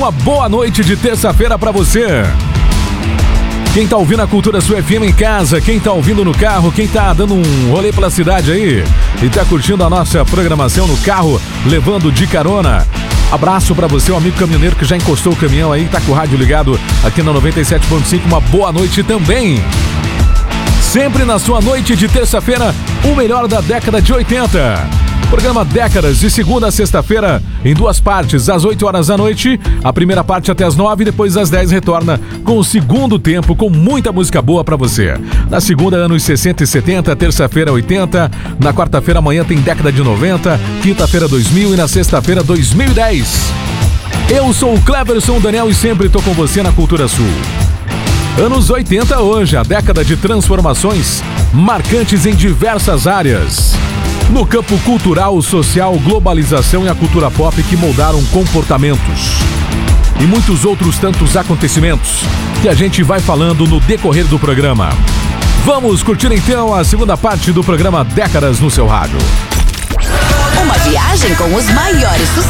Uma boa noite de terça-feira pra você. Quem tá ouvindo a Cultura Sul FM em casa, quem tá ouvindo no carro, quem tá dando um rolê pela cidade aí e tá curtindo a nossa programação no carro, levando de carona. Abraço pra você, o amigo caminhoneiro que já encostou o caminhão aí, tá com o rádio ligado aqui na 97.5. Uma boa noite também. Sempre na sua noite de terça-feira, o melhor da década de 80. Programa Décadas, de segunda a sexta-feira, em duas partes, às 8 horas da noite. A primeira parte até às 9, depois às 10 retorna com o segundo tempo, com muita música boa pra você. Na segunda, anos 60 e 70, terça-feira 80, na quarta-feira amanhã tem década de 90, quinta-feira 2000 e na sexta-feira 2010. Eu sou o Cleverson Daniel e sempre tô com você na Cultura Sul. Anos 80 hoje, a década de transformações marcantes em diversas áreas. No campo cultural, social, globalização e a cultura pop que moldaram comportamentos. E muitos outros tantos acontecimentos que a gente vai falando no decorrer do programa. Vamos curtir então a segunda parte do programa Décadas no seu rádio. Uma viagem com os maiores sucessos.